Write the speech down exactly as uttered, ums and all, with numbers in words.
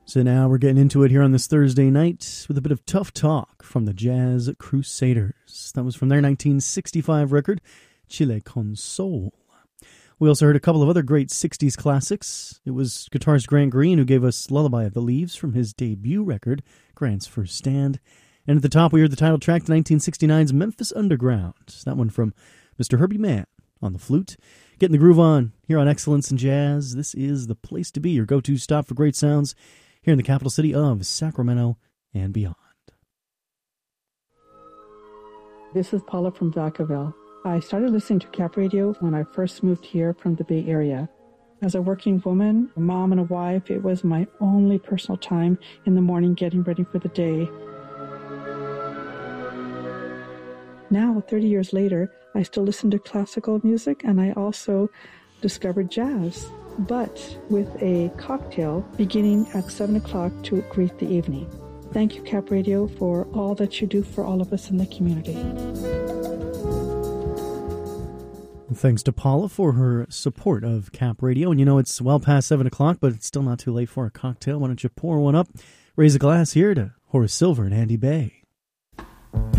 So now we're getting into it here on this Thursday night with a bit of Tough Talk from the Jazz Crusaders. That was from their nineteen sixty-five record, Chile con Sol. We also heard a couple of other great sixties classics. It was guitarist Grant Green who gave us Lullaby of the Leaves from his debut record, Grant's First Stand. And at the top we heard the title track to nineteen sixty-nine's Memphis Underground. That one from Mister Herbie Mann on the flute. Getting the groove on here on Excellence in Jazz. This is the place to be, your go-to stop for great sounds here in the capital city of Sacramento and beyond. This is Paula from Vacaville. I started listening to Cap Radio when I first moved here from the Bay Area. As a working woman, a mom and a wife, it was my only personal time in the morning getting ready for the day. Now, thirty years later, I still listen to classical music, and I also discovered jazz, but with a cocktail beginning at seven o'clock to greet the evening. Thank you, Cap Radio, for all that you do for all of us in the community. And thanks to Paula for her support of Cap Radio. And you know, it's well past seven o'clock, but it's still not too late for a cocktail. Why don't you pour one up, raise a glass here to Horace Silver and Andy Bay.